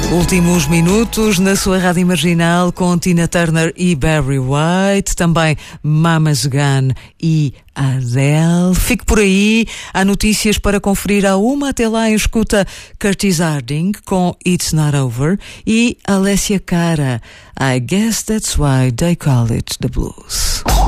Últimos minutos na sua rádio marginal com Tina Turner e Barry White, também Mama's Gun e Adele. Fique por aí, há notícias para conferir à uma. Até lá escuta Curtis Harding com It's Not Over e Alessia Cara, I Guess That's Why They Call It The Blues.